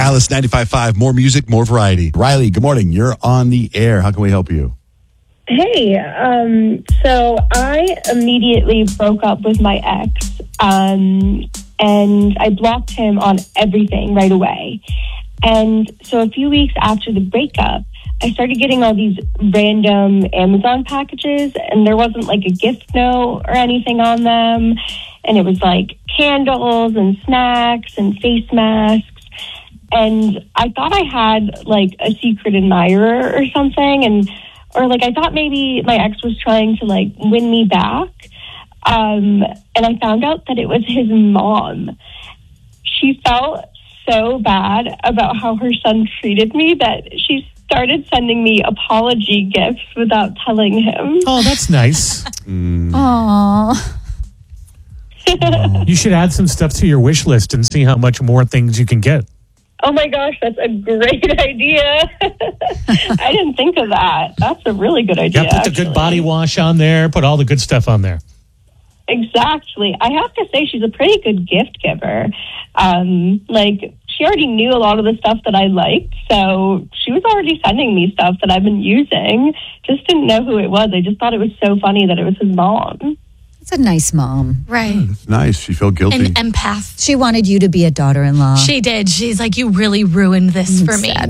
Alice 95.5, more music, more variety. Riley, good morning. You're on the air. How can we help you? Hey, so I immediately broke up with my ex, and I blocked him on everything right away. And so a few weeks after the breakup, I started getting all these random Amazon packages, and there wasn't like a gift note or anything on them. And it was like candles and snacks and face masks. And I thought I had like a secret admirer or something. Or like I thought maybe my ex was trying to like win me back. And I found out that it was his mom. She felt so bad about how her son treated me that she started sending me apology gifts without telling him. Oh, that's nice. Aww. You should add some stuff to your wish list and see how much more things you can get. Oh my gosh, that's a great idea. I didn't think of that. That's a really good idea. Yeah, put the good body wash on there. Put all the good stuff on there. Exactly. I have to say she's a pretty good gift giver. Like, she already knew a lot of the stuff that I liked, so she was already sending me stuff that I've been using. Just didn't know who it was. I just thought it was so funny that it was his mom. It's a nice mom. Right. It's nice. She felt guilty. An empath. She wanted you to be a daughter-in-law. She did. She's like, you really ruined this for me.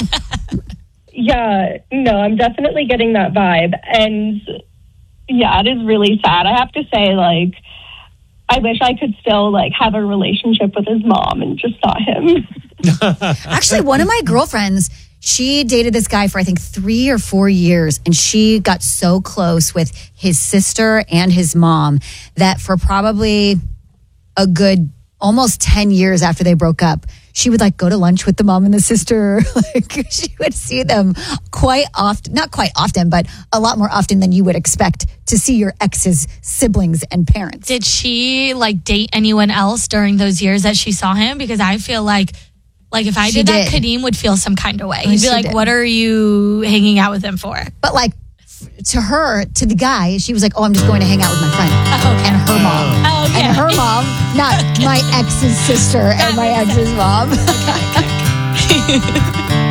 Yeah, no, I'm definitely getting that vibe. And yeah, it is really sad. I have to say, like, I wish I could still like have a relationship with his mom and just not him. Actually, one of my girlfriends, she dated this guy for I think 3 or 4 years, and she got so close with his sister and his mom that for probably a good almost 10 years after they broke up, she would like go to lunch with the mom and the sister. Like she would see them quite often, not quite often, but a lot more often than you would expect to see your ex's siblings and parents. Did she like date anyone else during those years that she saw him? Because I feel like if I did that, Kadeem would feel some kind of way. He'd be like, what are you hanging out with him for? But like to her, to the guy, she was like, oh, I'm just going to hang out with my friend. And her mom. Oh, okay. And her mom, not my ex's sister and my ex's mom. Okay.